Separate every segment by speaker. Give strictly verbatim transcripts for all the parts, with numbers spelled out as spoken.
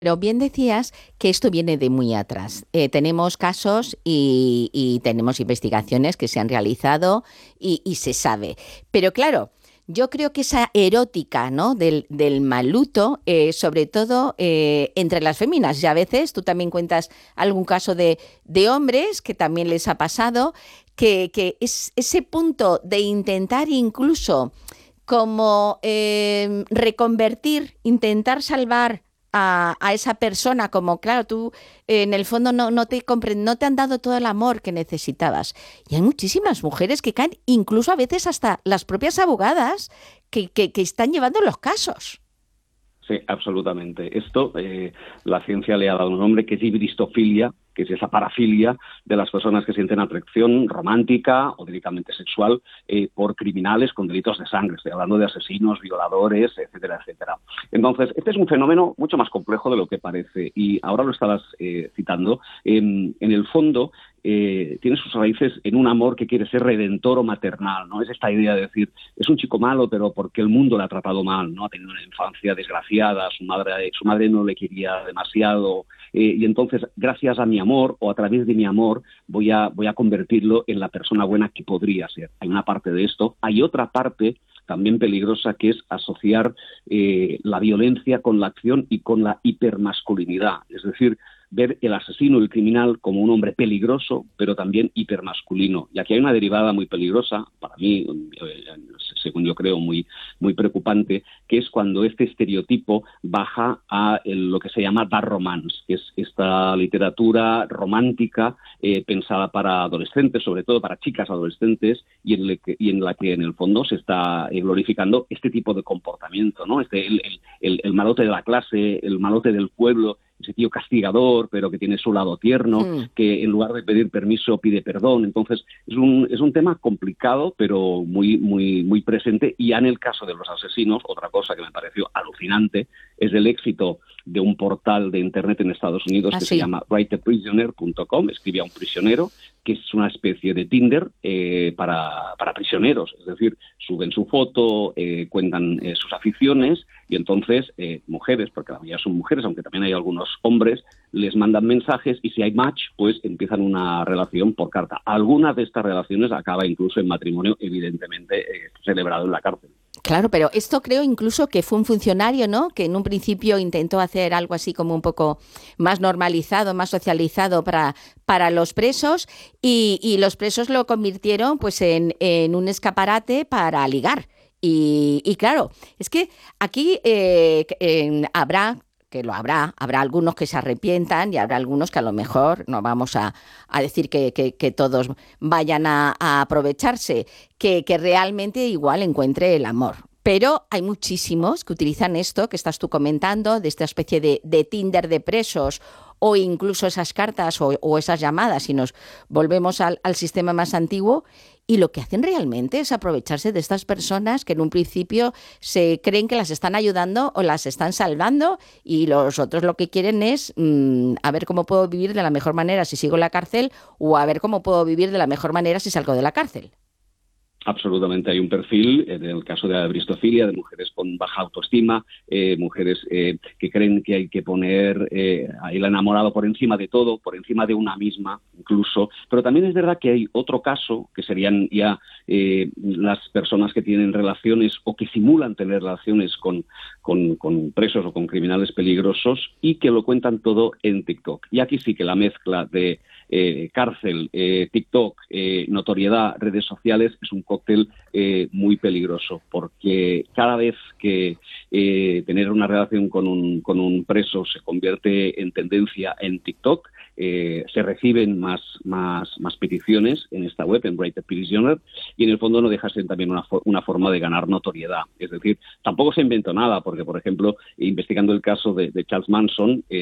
Speaker 1: Pero bien decías que esto viene de muy atrás. Eh, tenemos casos y, y tenemos investigaciones que se han realizado y, y se sabe. Pero claro, yo creo que esa erótica, ¿no?, del, del maluto, eh, sobre todo eh, entre las féminas. Y a veces tú también cuentas algún caso de, de hombres que también les ha pasado, que, que es ese punto de intentar incluso como eh, reconvertir, intentar salvar a, a esa persona, como claro, tú eh, en el fondo no, no te compren, no te han dado todo el amor que necesitabas. Y hay muchísimas mujeres que caen, incluso a veces hasta las propias abogadas que, que, que están llevando los casos.
Speaker 2: Sí, absolutamente. Esto, eh, la ciencia le ha dado un nombre que es hibristofilia, que es esa parafilia de las personas que sienten atracción romántica o directamente sexual eh, por criminales con delitos de sangre. Estoy hablando de asesinos, violadores, etcétera, etcétera. Entonces, este es un fenómeno mucho más complejo de lo que parece. Y ahora lo estabas eh, citando. En, en el fondo, eh, tiene sus raíces en un amor que quiere ser redentor o maternal, ¿no? Es esta idea de decir, es un chico malo, pero porque el mundo le ha tratado mal, ¿no? Ha tenido una infancia desgraciada, su madre, su madre no le quería demasiado, eh, y entonces, gracias a mi amor o a través de mi amor, voy a, voy a convertirlo en la persona buena que podría ser. Hay una parte de esto. Hay otra parte también peligrosa, que es asociar eh, la violencia con la acción y con la hipermasculinidad. Es decir, ver el asesino, el criminal, como un hombre peligroso, pero también hipermasculino. Y aquí hay una derivada muy peligrosa, para mí, según yo creo, muy, muy preocupante, que es cuando este estereotipo baja a el, lo que se llama dark romance, que es esta literatura romántica eh, pensada para adolescentes, sobre todo para chicas adolescentes, y en, le que, y en la que en el fondo se está eh, glorificando este tipo de comportamiento, ¿no? Este, el, el, el, el malote de la clase, el malote del pueblo, ese tío castigador, pero que tiene su lado tierno, mm. que en lugar de pedir permiso pide perdón. Entonces, es un, es un tema complicado, pero muy, muy, muy presente. Y ya en el caso de los asesinos, otra cosa que me pareció alucinante es el éxito de un portal de Internet en Estados Unidos ah, que sí. se llama write a prisoner punto com, escribe a un prisionero, que es una especie de Tinder eh, para, para prisioneros. Es decir, suben su foto, eh, cuentan eh, sus aficiones, y entonces eh, mujeres, porque la mayoría son mujeres, aunque también hay algunos hombres, les mandan mensajes y si hay match, pues empiezan una relación por carta. Algunas de estas relaciones acaba incluso en matrimonio, evidentemente eh, celebrado en la cárcel.
Speaker 1: Claro, pero esto creo incluso que fue un funcionario, ¿no?, que en un principio intentó hacer algo así como un poco más normalizado, más socializado para, para los presos, y, y los presos lo convirtieron pues en, en un escaparate para ligar. Y, y claro, es que aquí eh, en, habrá... que lo habrá, habrá algunos que se arrepientan y habrá algunos que a lo mejor no vamos a, a decir que, que, que todos vayan a, a aprovecharse, que, que realmente igual encuentre el amor. Pero hay muchísimos que utilizan esto que estás tú comentando, de esta especie de, de Tinder de presos, o incluso esas cartas o, o esas llamadas, si nos volvemos al, al sistema más antiguo, y lo que hacen realmente es aprovecharse de estas personas que en un principio se creen que las están ayudando o las están salvando, y los otros lo que quieren es mmm, a ver cómo puedo vivir de la mejor manera si sigo en la cárcel, o a ver cómo puedo vivir de la mejor manera si salgo de la cárcel.
Speaker 2: Absolutamente, hay un perfil, en el caso de la bristofilia, de mujeres con baja autoestima, eh, mujeres eh, que creen que hay que poner eh, el enamorado por encima de todo, por encima de una misma incluso, pero también es verdad que hay otro caso, que serían ya eh, las personas que tienen relaciones o que simulan tener relaciones con, con, con presos o con criminales peligrosos y que lo cuentan todo en TikTok. Y aquí sí que la mezcla de eh, cárcel, eh, TikTok, eh, notoriedad, redes sociales, es un cóctel eh, muy peligroso, porque cada vez que eh, tener una relación con un, con un preso se convierte en tendencia en TikTok, eh, se reciben más, más, más peticiones en esta web, en Write a Prisoner, y en el fondo no deja de ser también una, una forma de ganar notoriedad. Es decir, tampoco se inventó nada, porque, por ejemplo, investigando el caso de, de Charles Manson, eh,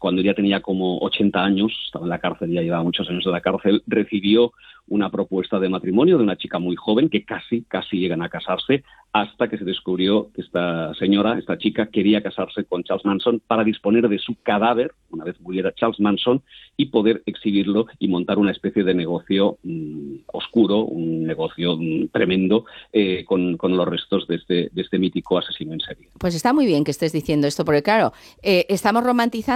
Speaker 2: cuando ya tenía como ochenta años, estaba en la cárcel, ya llevaba muchos años en la cárcel, recibió una propuesta de matrimonio de una chica muy joven que casi, casi llegan a casarse, hasta que se descubrió que esta señora, esta chica, quería casarse con Charles Manson para disponer de su cadáver, una vez muriera Charles Manson, y poder exhibirlo y montar una especie de negocio mmm, oscuro, un negocio mmm, tremendo, eh, con, con los restos de este, de este mítico asesino en serie.
Speaker 1: Pues está muy bien que estés diciendo esto, porque claro, eh, estamos romantizando